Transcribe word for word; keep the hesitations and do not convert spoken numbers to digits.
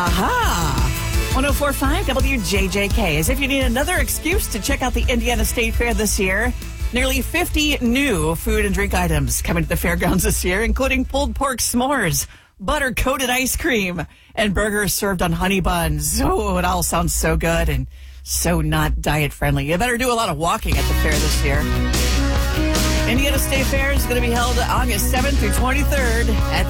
Aha! one oh four point five W J J K. As if you need another excuse to check out the Indiana State Fair this year, nearly fifty new food and drink items coming to the fairgrounds this year, including pulled pork s'mores, butter-coated ice cream, and burgers served on honey buns. Oh, it all sounds so good and so not diet-friendly. You better do a lot of walking at the fair this year. Indiana State Fair is going to be held August seventh through twenty-third at the